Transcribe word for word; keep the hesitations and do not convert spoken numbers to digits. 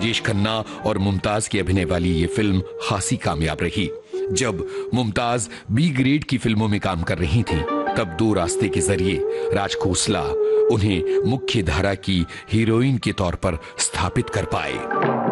राजेश खन्ना और मुमताज की अभिनय वाली ये फिल्म खासी कामयाब रही। जब मुमताज बी ग्रेड की फिल्मों में काम कर रही थी, तब दो रास्ते के जरिए राज खोसला उन्हें मुख्य धारा की हीरोइन के तौर पर स्थापित कर पाए।